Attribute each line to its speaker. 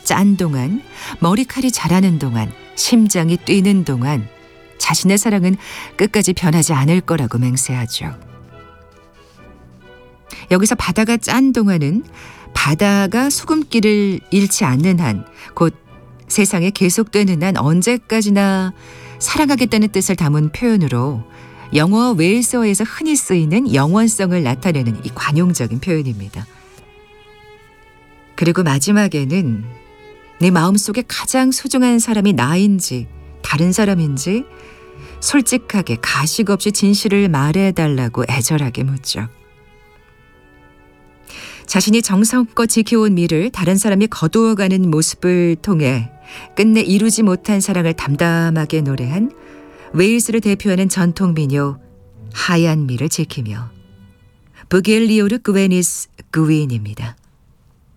Speaker 1: 짠 동안, 머리칼이 자라는 동안, 심장이 뛰는 동안 자신의 사랑은 끝까지 변하지 않을 거라고 맹세하죠. 여기서 바다가 짠 동안은 바다가 수금기를 잃지 않는 한, 곧 세상에 계속되는 한 언제까지나 사랑하겠다는 뜻을 담은 표현으로 영어와 웨일스어에서 흔히 쓰이는 영원성을 나타내는 이 관용적인 표현입니다. 그리고 마지막에는 내 마음속에 가장 소중한 사람이 나인지 다른 사람인지 솔직하게 가식 없이 진실을 말해달라고 애절하게 묻죠. 자신이 정성껏 지켜온 미를 다른 사람이 거두어가는 모습을 통해 끝내 이루지 못한 사랑을 담담하게 노래한 웨일스를 대표하는 전통 민요 하얀 미를 지키며 부겔리오르 그웨니스 그윈입니다.